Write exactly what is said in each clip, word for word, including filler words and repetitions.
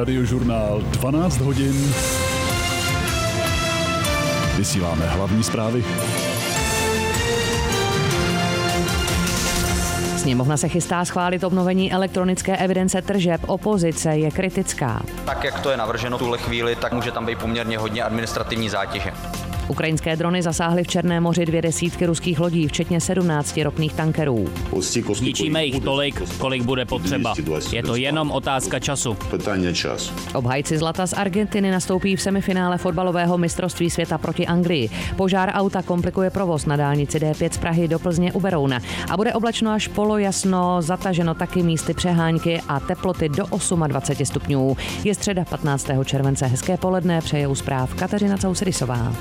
Radiožurnál dvanáct hodin. Vysíláme hlavní zprávy. Sněmovna se chystá schválit obnovení elektronické evidence tržeb. Opozice je kritická. Tak, jak to je navrženo v tuhle chvíli, tak může tam být poměrně hodně administrativní zátěže. Ukrajinské drony zasáhly v Černém moři dvě desítky ruských lodí, včetně sedmnácti ropných tankerů. Zničíme jich tolik, kolik bude potřeba. Je to jenom otázka času. Obhájci zlata z Argentiny nastoupí v semifinále fotbalového mistrovství světa proti Anglii. Požár auta komplikuje provoz na dálnici D pět z Prahy do Plzně u Berouna. A bude oblačno až polojasno, zataženo taky místy přehánky a teploty do dvacet osm stupňů. Je středa patnáctého července. Hezké poledne přeje u zpráv Kateřina Causrysová.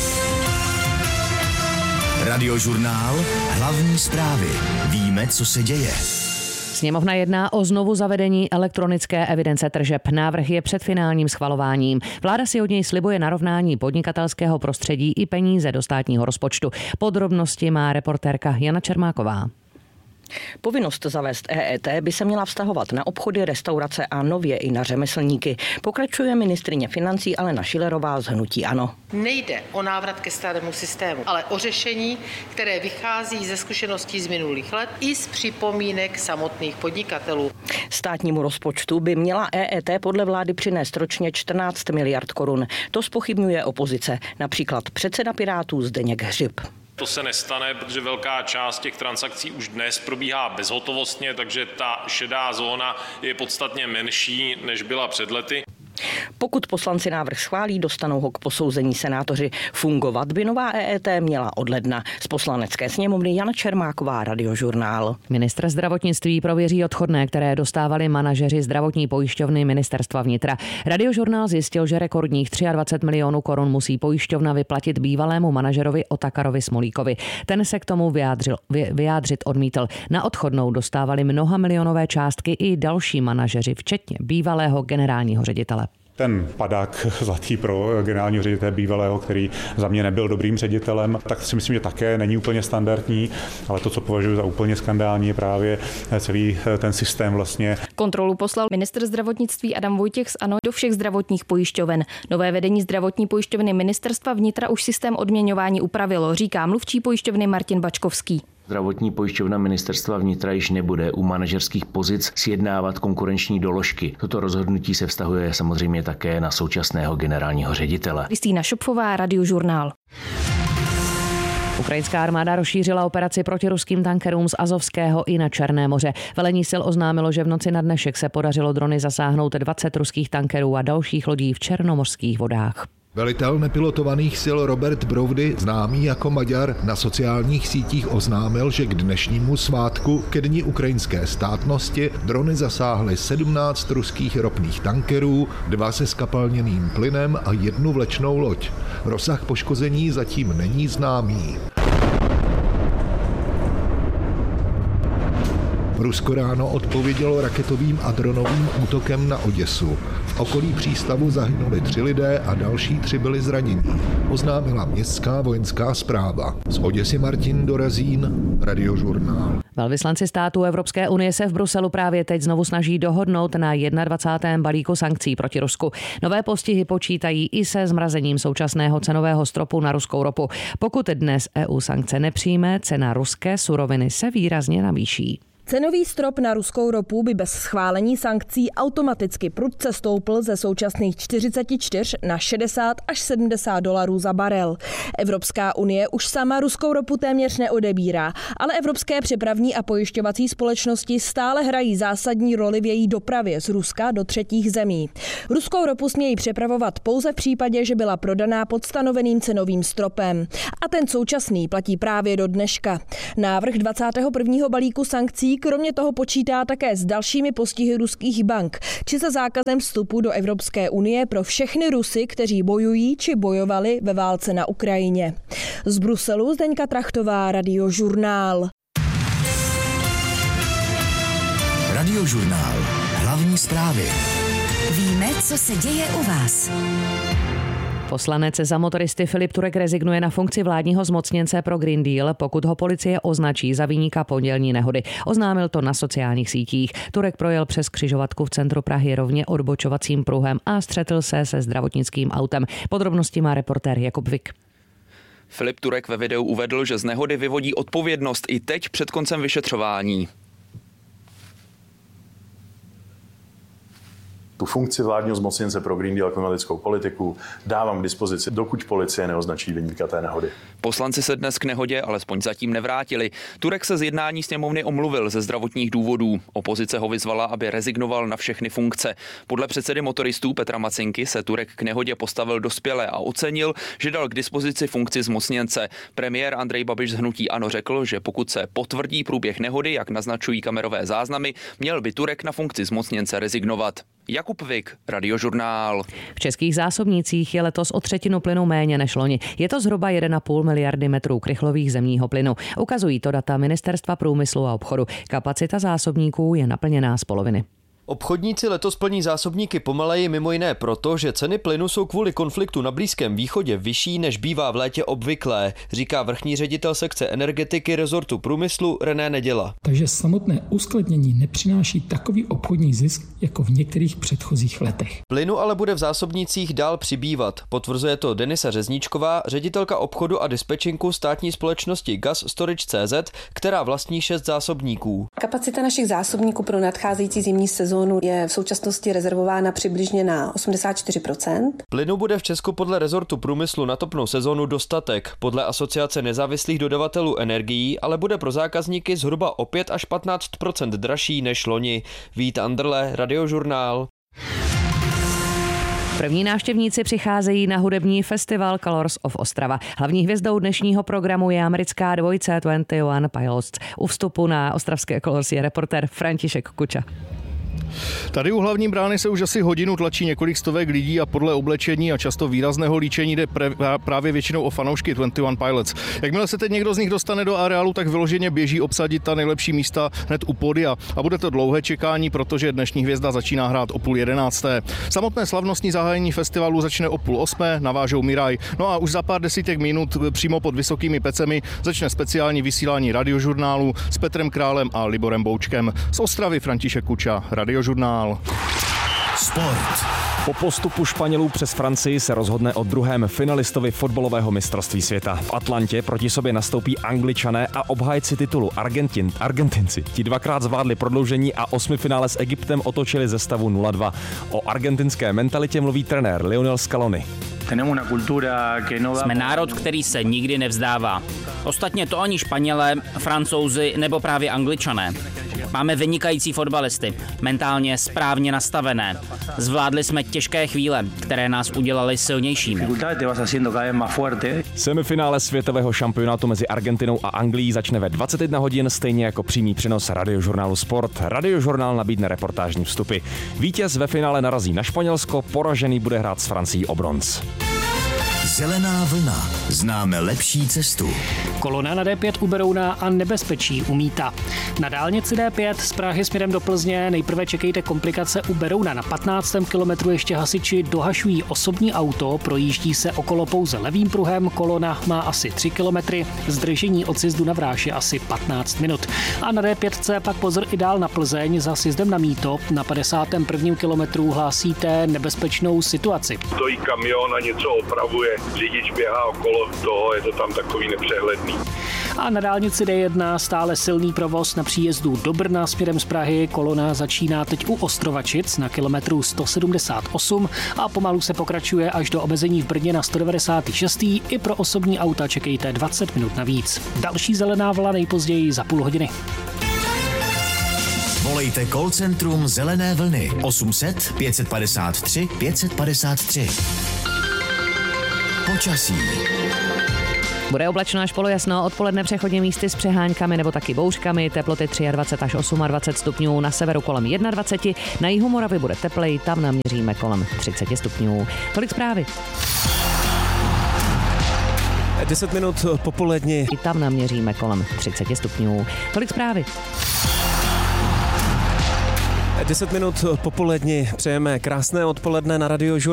Radiožurnál, hlavní zprávy. Víme, co se děje. Sněmovna jedná o znovu zavedení elektronické evidence tržeb. Návrh je před finálním schvalováním. Vláda si od něj slibuje narovnání podnikatelského prostředí i peníze do státního rozpočtu. Podrobnosti má reportérka Jana Čermáková. Povinnost zavést E E T by se měla vztahovat na obchody, restaurace a nově i na řemeslníky. Pokračuje ministryně financí Alena Schillerová z hnutí ANO. Nejde o návrat ke starému systému, ale o řešení, které vychází ze zkušeností z minulých let i z připomínek samotných podnikatelů. Státnímu rozpočtu by měla E E T podle vlády přinést ročně čtrnáct miliard korun. To zpochybňuje opozice, například předseda Pirátů Zdeněk Hřib. To se nestane, protože velká část těch transakcí už dnes probíhá bezhotovostně, takže ta šedá zóna je podstatně menší, než byla před lety. Pokud poslanci návrh schválí, dostanou ho k posouzení senátoři. Fungovat by nová E E T měla od ledna. Z Poslanecké sněmovny Jana Čermáková, Radiožurnál. Ministr zdravotnictví prověří odchodné, které dostávali manažeři zdravotní pojišťovny Ministerstva vnitra. Radiožurnál zjistil, že rekordních dvacet tři milionů korun musí pojišťovna vyplatit bývalému manažerovi Otakarovi Smolíkovi. Ten se k tomu vyjádřil, vy, vyjádřit odmítl. Na odchodnou dostávali mnoha milionové částky i další manažeři, včetně bývalého generálního ředitele. Ten padák zlatý pro generálního ředitele bývalého, který za mě nebyl dobrým ředitelem, tak si myslím, že také není úplně standardní, ale to, co považuji za úplně skandální, je právě celý ten systém vlastně. Kontrolu poslal ministr zdravotnictví Adam Vojtěch z ANO do všech zdravotních pojišťoven. Nové vedení zdravotní pojišťovny Ministerstva vnitra už systém odměňování upravilo, říká mluvčí pojišťovny Martin Bačkovský. Zdravotní pojišťovna Ministerstva vnitra již nebude u manažerských pozic sjednávat konkurenční doložky. Toto rozhodnutí se vztahuje samozřejmě také na současného generálního ředitele. Kristýna Šopfová, Radiožurnál. Ukrajinská armáda rozšířila operaci proti ruským tankerům z Azovského i na Černé moře. Velení sil oznámilo, že v noci na dnešek se podařilo drony zasáhnout dvacet ruských tankerů a dalších lodí v černomořských vodách. Velitel nepilotovaných sil Robert Brovdy, známý jako Maďar, na sociálních sítích oznámil, že k dnešnímu svátku ke dni ukrajinské státnosti drony zasáhly sedmnáct ruských ropných tankerů, dva se skapalněným plynem a jednu vlečnou loď. Rozsah poškození zatím není známý. Rusko ráno odpovědělo raketovým a dronovým útokem na Oděsu. V okolí přístavu zahynuli tři lidé a další tři byli zraněni, oznámila městská vojenská správa. Z Oděsy Martin Dorazín, Radiožurnál. Velvyslanci států Evropské unie se v Bruselu právě teď znovu snaží dohodnout na dvacátém prvním balíku sankcí proti Rusku. Nové postihy počítají i se zmrazením současného cenového stropu na ruskou ropu. Pokud dnes E U sankce nepřijme, cena ruské suroviny se výrazně navýší. Cenový strop na ruskou ropu by bez schválení sankcí automaticky prudce stoupl ze současných čtyřicet čtyři na šedesát až sedmdesát dolarů za barel. Evropská unie už sama ruskou ropu téměř neodebírá, ale evropské přepravní a pojišťovací společnosti stále hrají zásadní roli v její dopravě z Ruska do třetích zemí. Ruskou ropu smějí přepravovat pouze v případě, že byla prodaná pod stanoveným cenovým stropem. A ten současný platí právě do dneška. Návrh dvacátého prvního balíku sankcí kromě toho počítá také s dalšími postihy ruských bank, či se zákazem vstupu do Evropské unie pro všechny Rusy, kteří bojují či bojovali ve válce na Ukrajině. Z Bruselu Zdeňka Trachtová, Radiožurnál. Radiožurnál. Hlavní zprávy. Víme, co se děje u vás. Poslanec za motoristy Filip Turek rezignuje na funkci vládního zmocněnce pro Green Deal, pokud ho policie označí za viníka pondělní nehody. Oznámil to na sociálních sítích. Turek projel přes křižovatku v centru Prahy rovně odbočovacím pruhem a střetl se se zdravotnickým autem. Podrobnosti má reportér Jakub Vik. Filip Turek ve videu uvedl, že z nehody vyvodí odpovědnost i teď před koncem vyšetřování. Tu funkci vládního zmocněnce pro Green Deal a klimatickou politiku dávám k dispozici, dokud policie neoznačí viníka té nehody. Poslanci se dnes k nehodě alespoň zatím nevrátili. Turek se z jednání sněmovny omluvil ze zdravotních důvodů. Opozice ho vyzvala, aby rezignoval na všechny funkce. Podle předsedy motoristů Petra Macinky se Turek k nehodě postavil dospěle a ocenil, že dal k dispozici funkci zmocněnce. Premiér Andrej Babiš z hnutí ANO řekl, že pokud se potvrdí průběh nehody, jak naznačují kamerové záznamy, měl by Turek na funkci zmocněnce rezignovat. Jakub Vik, Radiožurnál. V českých zásobnících je letos o třetinu plynu méně než loni. Je to zhruba jedna celá pět miliardy metrů krychlových zemního plynu. Ukazují to data Ministerstva průmyslu a obchodu. Kapacita zásobníků je naplněná z poloviny. Obchodníci letos plní zásobníky pomaleji mimo jiné proto, že ceny plynu jsou kvůli konfliktu na Blízkém východě vyšší, než bývá v létě obvyklé, říká vrchní ředitel sekce energetiky rezortu průmyslu René Neděla. Takže samotné uskladnění nepřináší takový obchodní zisk jako v některých předchozích letech. Plynu ale bude v zásobnících dál přibývat. Potvrzuje to Denisa Řezníčková, ředitelka obchodu a dispečinku státní společnosti Gas Storage C Z, která vlastní šest zásobníků. Kapacita našich zásobníků pro nadcházející zimní sezónu je v současnosti rezervována přibližně na osmdesát čtyři procent. Plynu bude v Česku podle rezortu průmyslu na topnou sezónu dostatek. Podle Asociace nezávislých dodavatelů energií ale bude pro zákazníky zhruba o pět až patnáct procent dražší než loni. Vít Anderle, Radiožurnál. První návštěvníci přicházejí na hudební festival Colors of Ostrava. Hlavní hvězdou dnešního programu je americká dvojice dvacet jedna Pilots. U vstupu na ostravské Colors je reportér František Kuča. Tady u hlavní brány se už asi hodinu tlačí několik stovek lidí a podle oblečení a často výrazného líčení jde právě většinou o fanoušky dvacet jedna Pilots. Jakmile se teď někdo z nich dostane do areálu, tak vyloženě běží obsadit ta nejlepší místa hned u pódia a bude to dlouhé čekání, protože dnešní hvězda začíná hrát o půl jedenácté. Samotné slavnostní zahájení festivalu začne o půl osmé, navážou Miraj. No a už za pár desítek minut přímo pod Vysokými Pecemi začne speciální vysílání Radiožurnálu s Petrem Králem a Liborem Boučkem. Z Ostravy František Kuča, Radiožurnál. Sport. Po postupu Španělů přes Francii se rozhodne o druhém finalistovi fotbalového mistrovství světa. V Atlantě proti sobě nastoupí Angličané a obhájci titulu Argentin, Argentinci. Ti dvakrát zvládli prodloužení a osmifinále s Egyptem otočili ze stavu nula dva. O argentinské mentalitě mluví trenér Lionel Scaloni. Jsme národ, který se nikdy nevzdává. Ostatně to ani Španělé, Francouzi nebo právě Angličané. Máme vynikající fotbalisty, mentálně správně nastavené. Zvládli jsme těžké chvíle, které nás udělaly silnějšími. Semifinále světového šampionátu mezi Argentinou a Anglií začne ve dvacet jedna hodin, stejně jako přímý přenos Radiožurnálu Sport. Radiožurnál nabídne reportážní vstupy. Vítěz ve finále narazí na Španělsko, poražený bude hrát s Francií o bronz. Zelená vlna. Známe lepší cestu. Kolona na D pět u Berouna a nebezpečí u Mýta. Na dálnici D pět z Prahy směrem do Plzně nejprve čekejte komplikace u Berouna. Na patnáctém kilometru ještě hasiči dohašují osobní auto, projíždí se okolo pouze levým pruhem, kolona má asi tři kilometry, zdržení od sjezdu na Vráž je asi patnáct minut. A na D pět pak pozor i dál na Plzeň za sjezdem na Mýto. Na padesátém prvním kilometru hlásíte nebezpečnou situaci. Stojí kamion a něco opravuje. Řidič běhá okolo toho, je to tam takový nepřehledný. A na dálnici D jedna stále silný provoz na příjezdu do Brna směrem z Prahy. Kolona začíná teď u Ostrovačic na kilometru sto sedmdesát osm a pomalu se pokračuje až do omezení v Brně na sto devadesát šest. I pro osobní auta čekejte dvacet minut navíc. Další zelená vlna nejpozději za půl hodiny. Volejte call centrum Zelené vlny osm set pět padesát tři pět padesát tři. Počasí. Bude oblačno až polojasno, odpoledne přechodně místy s přeháňkami nebo taky bouřkami, teploty dvacet tři až dvacet osm stupňů, na severu kolem dvacet jedna, na jihu Moravy bude teplej, tam naměříme kolem třicet stupňů. Tolik zprávy. deset minut po poledni. I tam naměříme kolem třicet stupňů. Tolik zprávy. deset minut po poledni přejeme krásné odpoledne na Radiožurnálu.